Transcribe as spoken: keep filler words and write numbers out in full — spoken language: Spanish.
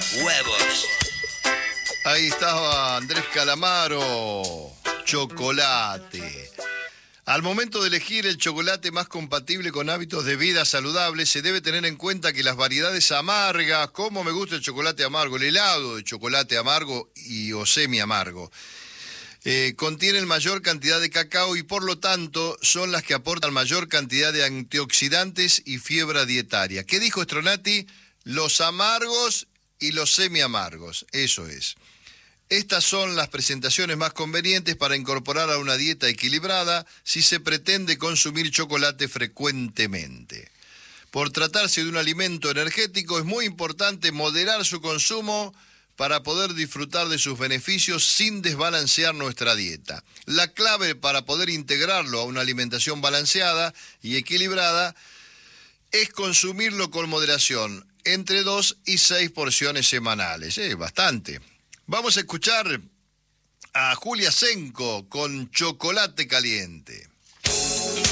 huevos. Ahí estaba Andrés Calamaro, chocolate. Al momento de elegir el chocolate más compatible con hábitos de vida saludables, se debe tener en cuenta que las variedades amargas, como me gusta el chocolate amargo, el helado de chocolate amargo y o semi amargo, eh, contienen mayor cantidad de cacao y por lo tanto son las que aportan mayor cantidad de antioxidantes y fibra dietaria. ¿Qué dijo Stronati? Los amargos y los semi amargos, eso es. Estas son las presentaciones más convenientes para incorporar a una dieta equilibrada si se pretende consumir chocolate frecuentemente. Por tratarse de un alimento energético, es muy importante moderar su consumo para poder disfrutar de sus beneficios sin desbalancear nuestra dieta. La clave para poder integrarlo a una alimentación balanceada y equilibrada es consumirlo con moderación, entre dos y seis porciones semanales. Es eh, bastante. Vamos a escuchar a Julia Senko con Chocolate Caliente.